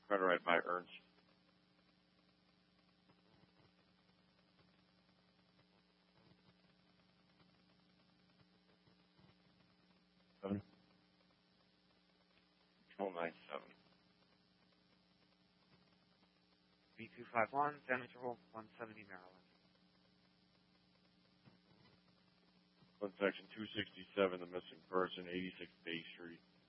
right by Ernst. Control 97. B251, San Interval 170, Maryland. Code section 267, the missing person, 86 Bay Street.